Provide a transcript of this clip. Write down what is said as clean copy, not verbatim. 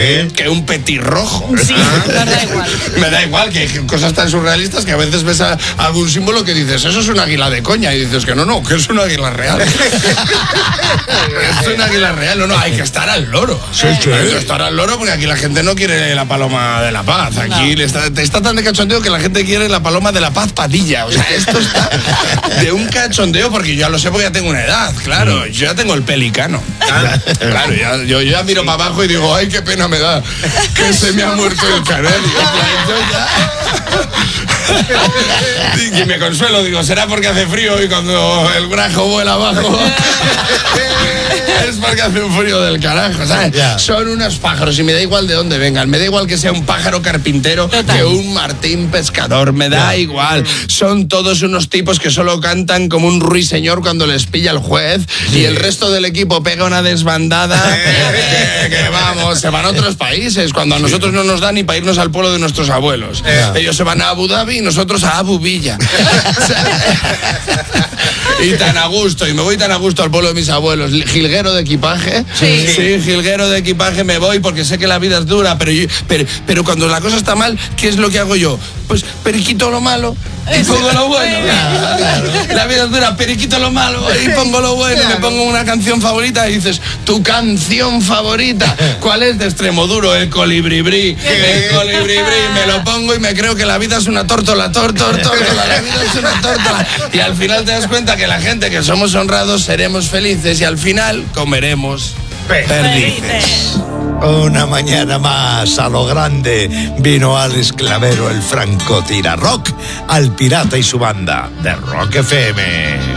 que un petirrojo. Sí, nos da igual. Me da igual, que hay cosas tan surrealistas que a veces ves algún símbolo que dices, eso es un águila de coña, y dices que no, que es un águila real. Es un águila real, no, hay que estar al loro. Hay que estar al loro porque aquí la gente no quiere la paloma de la paz. Aquí está tan de cachondeo que la gente quiere la paloma de la paz Padilla. O sea, esto está de un cachondeo porque yo ya lo sé porque ya tengo una edad, claro. Yo ya tengo el pelicano. Claro, yo ya miro para abajo y digo, ay, qué pena me da que se me ha muerto el canario. Y me consuelo, digo, será porque hace frío y cuando el grajo vuela abajo es porque hace un frío del carajo, ¿sabes? Son unos pájaros y me da igual de dónde vengan, me da igual que sea un pájaro carpintero que un martín pescador, me da igual. Son todos unos tipos que solo cantan como un ruiseñor cuando les pilla el juez y el resto del equipo pega una desbandada que vamos, se van a otros países cuando a nosotros no nos da ni para irnos al pueblo de nuestros abuelos. Ellos se van a Abu Dhabi y nosotros a Abu Villa. Y tan a gusto, y me voy tan a gusto al pueblo de mis abuelos. Jilguero de equipaje. Sí, jilguero de equipaje me voy porque sé que la vida es dura, pero cuando la cosa está mal, ¿qué es lo que hago yo? Pues periquito lo malo y pongo lo bueno. La vida es dura, periquito lo malo y pongo lo bueno. Me pongo una canción favorita y dices, ¿tu canción favorita? ¿Cuál es? De Extremoduro, el Colibribrí. El Colibribrí, me lo pongo y me creo que la vida es una tórtola, la vida es una tórtola. Y al final te das cuenta que la gente que somos honrados seremos felices y al final comeremos perdices. Una mañana más a lo grande vino Alex Clavero, el francotirador, al Pirata y su banda de Rock FM.